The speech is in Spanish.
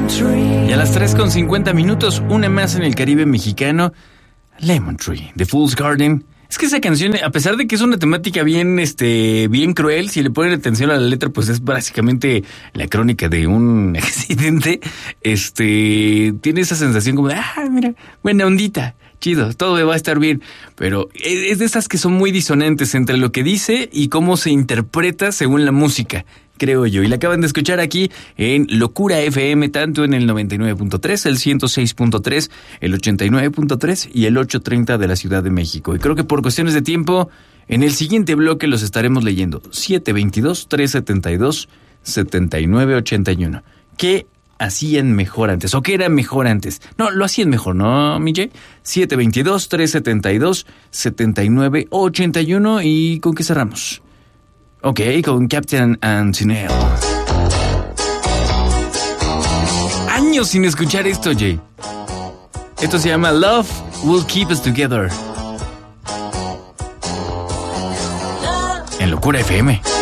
Y a las 3:50, una más en el Caribe mexicano, Lemon Tree, de Fool's Garden. Es que esa canción, a pesar de que es una temática bien cruel, si le ponen atención a la letra, pues es básicamente la crónica de un accidente. Tiene esa sensación como de, mira, buena ondita, chido, todo va a estar bien. Pero es de esas que son muy disonantes entre lo que dice y cómo se interpreta según la música, creo yo. Y la acaban de escuchar aquí en Locura FM, tanto en el 99.3, el 106.3, el 89.3 y el 830 de la Ciudad de México. Y creo que por cuestiones de tiempo, en el siguiente bloque los estaremos leyendo. 722-372-7981. ¿Qué hacían mejor antes? ¿O qué era mejor antes? No, lo hacían mejor, ¿no, Mille? 722-372-7981. ¿Y con qué cerramos? Ok, con Captain Antonelli. Años sin escuchar esto, Jay. Esto se llama Love Will Keep Us Together. En Locura FM.